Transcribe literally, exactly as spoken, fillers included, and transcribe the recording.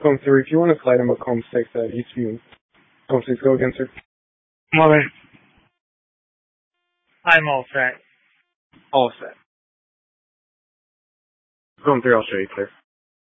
Going through, if you want to slide him a comb six at each view. Comb six, go again, sir. Mother. I'm all set. All set. Going through, I'll show you, clear.